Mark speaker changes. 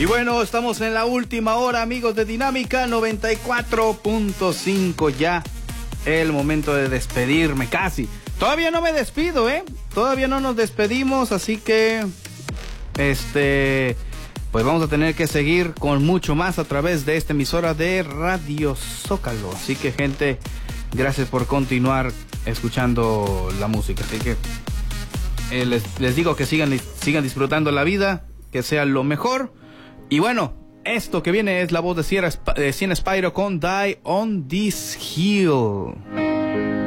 Speaker 1: Y bueno, estamos en la última hora, amigos de Dinámica 94.5. Ya el momento de despedirme, casi. Todavía no me despido, Todavía no nos despedimos, así que pues vamos a tener que seguir con mucho más a través de esta emisora de Radio Zócalo. Así que, gente, gracias por continuar escuchando la música. Así que les digo que sigan disfrutando la vida, que sea lo mejor. Y bueno, esto que viene es la voz de Cien Spyro con Die on This Hill.